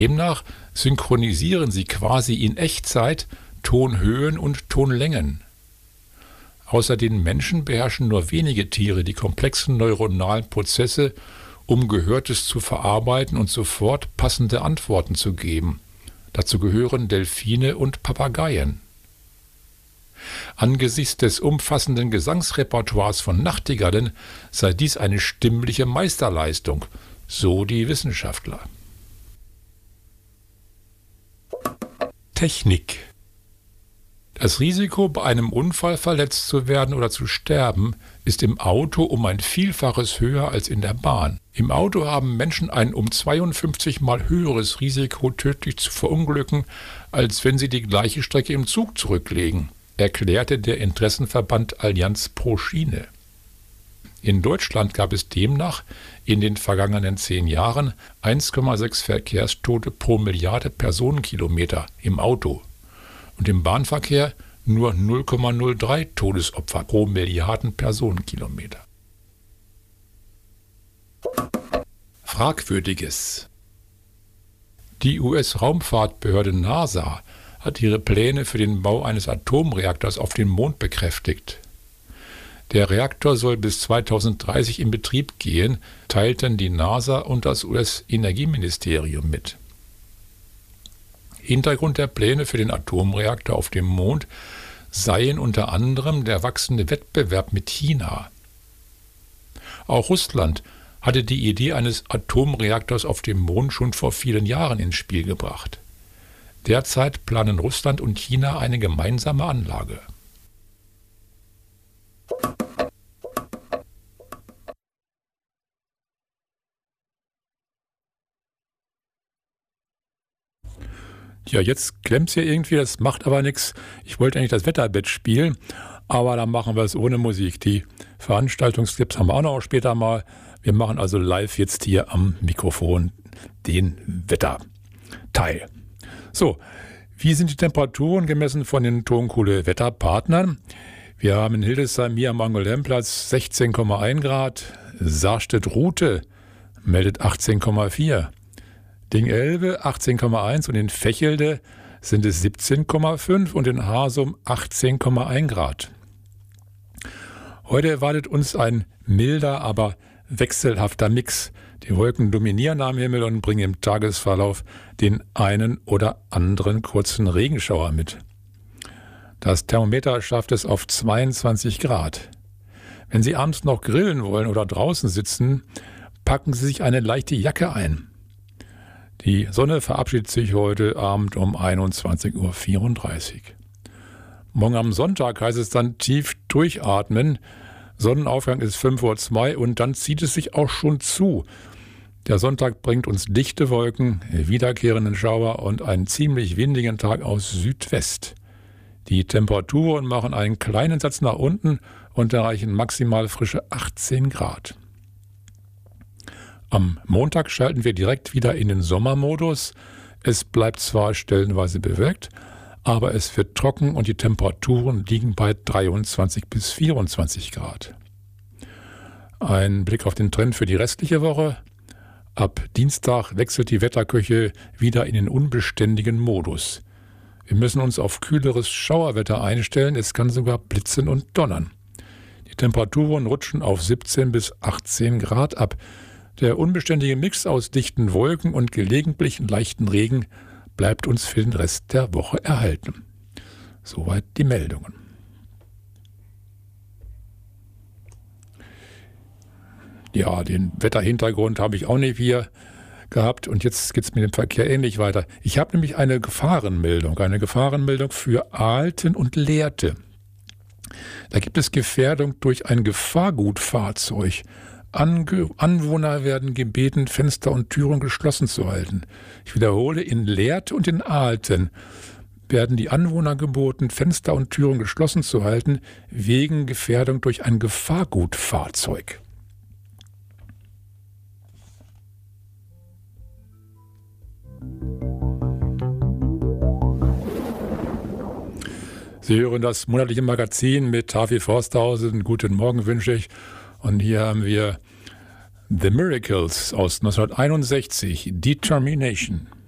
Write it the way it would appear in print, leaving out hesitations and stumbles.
Demnach synchronisieren sie quasi in Echtzeit Tonhöhen und Tonlängen. Außer den Menschen beherrschen nur wenige Tiere die komplexen neuronalen Prozesse, um Gehörtes zu verarbeiten und sofort passende Antworten zu geben. Dazu gehören Delfine und Papageien. Angesichts des umfassenden Gesangsrepertoires von Nachtigallen sei dies eine stimmliche Meisterleistung, so die Wissenschaftler. Technik. Das Risiko, bei einem Unfall verletzt zu werden oder zu sterben, ist im Auto um ein Vielfaches höher als in der Bahn. Im Auto haben Menschen ein um 52 Mal höheres Risiko, tödlich zu verunglücken, als wenn sie die gleiche Strecke im Zug zurücklegen, erklärte der Interessenverband Allianz pro Schiene. In Deutschland gab es demnach in den vergangenen 10 Jahren 1,6 Verkehrstote pro Milliarde Personenkilometer im Auto und im Bahnverkehr nur 0,03 Todesopfer pro Milliarden Personenkilometer. Fragwürdiges. Die US-Raumfahrtbehörde NASA hat ihre Pläne für den Bau eines Atomreaktors auf dem Mond bekräftigt. Der Reaktor soll bis 2030 in Betrieb gehen, teilten die NASA und das US-Energieministerium mit. Hintergrund der Pläne für den Atomreaktor auf dem Mond seien unter anderem der wachsende Wettbewerb mit China. Auch Russland hatte die Idee eines Atomreaktors auf dem Mond schon vor vielen Jahren ins Spiel gebracht. Derzeit planen Russland und China eine gemeinsame Anlage. Ja, jetzt klemmt's hier irgendwie, das macht aber nichts. Ich wollte eigentlich das Wetterbett spielen, aber dann machen wir es ohne Musik. Die Veranstaltungstipps haben wir auch noch später mal. Wir machen also live jetzt hier am Mikrofon den Wetterteil. So, wie sind die Temperaturen gemessen von den Tonkohle-Wetterpartnern? Wir haben in Hildesheim hier am Angel-Lemplatz 16,1 Grad, Sarstedt-Rute meldet 18,4, Ding-Elbe 18,1 und in Vechelde sind es 17,5 und in Harsum 18,1 Grad. Heute erwartet uns ein milder, aber wechselhafter Mix. Die Wolken dominieren am Himmel und bringen im Tagesverlauf den einen oder anderen kurzen Regenschauer mit. Das Thermometer schafft es auf 22 Grad. Wenn Sie abends noch grillen wollen oder draußen sitzen, packen Sie sich eine leichte Jacke ein. Die Sonne verabschiedet sich heute Abend um 21:34 Uhr. Morgen am Sonntag heißt es dann tief durchatmen. Sonnenaufgang ist 5:02 Uhr und dann zieht es sich auch schon zu. Der Sonntag bringt uns dichte Wolken, wiederkehrenden Schauer und einen ziemlich windigen Tag aus Südwest. Die Temperaturen machen einen kleinen Satz nach unten und erreichen maximal frische 18 Grad. Am Montag schalten wir direkt wieder in den Sommermodus. Es bleibt zwar stellenweise bewölkt, aber es wird trocken und die Temperaturen liegen bei 23 bis 24 Grad. Ein Blick auf den Trend für die restliche Woche. Ab Dienstag wechselt die Wetterküche wieder in den unbeständigen Modus. Wir müssen uns auf kühleres Schauerwetter einstellen, es kann sogar blitzen und donnern. Die Temperaturen rutschen auf 17 bis 18 Grad ab. Der unbeständige Mix aus dichten Wolken und gelegentlichen leichten Regen bleibt uns für den Rest der Woche erhalten. Soweit die Meldungen. Ja, den Wetterhintergrund habe ich auch nicht hier gehabt und jetzt geht es mit dem Verkehr ähnlich weiter. Ich habe nämlich eine Gefahrenmeldung für Aalten und Lehrte. Da gibt es Gefährdung durch ein Gefahrgutfahrzeug. Anwohner werden gebeten, Fenster und Türen geschlossen zu halten. Ich wiederhole, in Lehrte und in Aalten werden die Anwohner geboten, Fenster und Türen geschlossen zu halten, wegen Gefährdung durch ein Gefahrgutfahrzeug. Sie hören das monatliche Magazin mit Tafi Forsthausen. Guten Morgen wünsche ich. Und hier haben wir The Miracles aus 1961, Determination.